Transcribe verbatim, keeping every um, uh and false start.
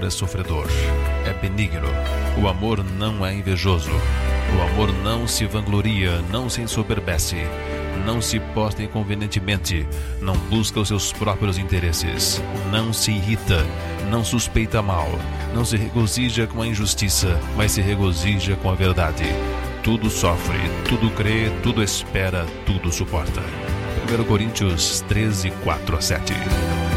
amor é sofredor, é benigno. O amor não é invejoso. O amor não se vangloria, não se ensoberbece, não se posta inconvenientemente, não busca os seus próprios interesses, não se irrita, não suspeita mal, não se regozija com a injustiça, mas se regozija com a verdade. Tudo sofre, tudo crê, tudo espera, tudo suporta. primeira Coríntios treze, quatro a sete.